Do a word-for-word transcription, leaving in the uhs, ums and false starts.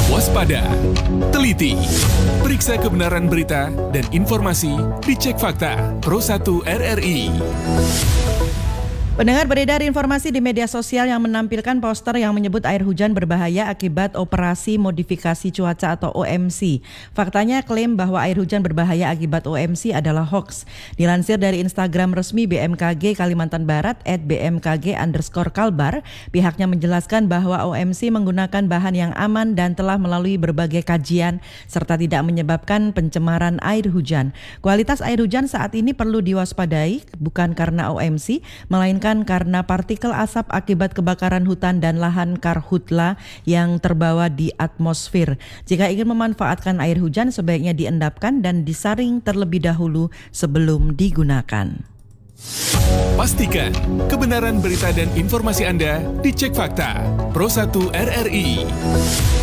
Waspada, teliti, periksa kebenaran berita dan informasi, dicek fakta. Pro satu R R I. Pendengar, beredar informasi di media sosial yang menampilkan poster yang menyebut air hujan berbahaya akibat operasi modifikasi cuaca atau O M C. Faktanya klaim bahwa air hujan berbahaya akibat O M C adalah hoax. Dilansir dari Instagram resmi B M K G Kalimantan Barat at B M K G underscore Kalbar, pihaknya menjelaskan bahwa O M C menggunakan bahan yang aman dan telah melalui berbagai kajian serta tidak menyebabkan pencemaran air hujan. Kualitas air hujan saat ini perlu diwaspadai bukan karena O M C, melainkan karena partikel asap akibat kebakaran hutan dan lahan karhutla yang terbawa di atmosfer. Jika ingin memanfaatkan air hujan, sebaiknya diendapkan dan disaring terlebih dahulu sebelum digunakan. Pastikan kebenaran berita dan informasi Anda dicek fakta. Pro satu R R I.